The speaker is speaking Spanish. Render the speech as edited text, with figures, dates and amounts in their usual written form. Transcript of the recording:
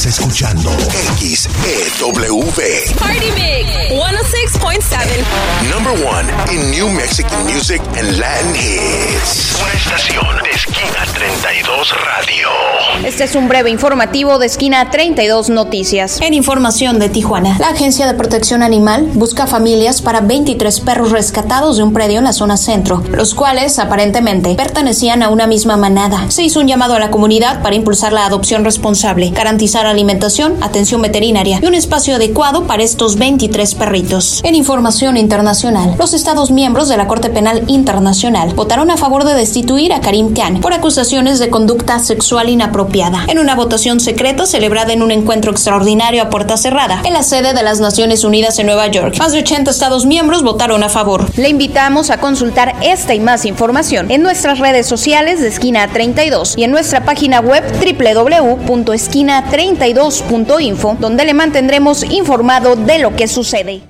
escuchando XEW Party Mix 106.7. Number one in New Mexican music and Latin hits. Una estación de Esquina 32 Radio. Este es un breve informativo de Esquina 32 Noticias. En información de Tijuana, la Agencia de Protección Animal busca familias para 23 perros rescatados de un predio en la zona centro, los cuales aparentemente pertenecían a una misma manada. Se hizo un llamado a la comunidad para impulsar la adopción responsable, garantizar alimentación, atención veterinaria y un espacio adecuado para estos 23 perritos. En información internacional, los Estados miembros de la Corte Penal Internacional votaron a favor de destituir a Karim Khan por acusaciones de conducta sexual inapropiada, en una votación secreta celebrada en un encuentro extraordinario a puerta cerrada en la sede de las Naciones Unidas en Nueva York. Más de 80 Estados miembros votaron a favor. Le invitamos a consultar esta y más información en nuestras redes sociales de Esquina 32 y en nuestra página web www.esquina32.info, donde le mantendremos informado de lo que sucede.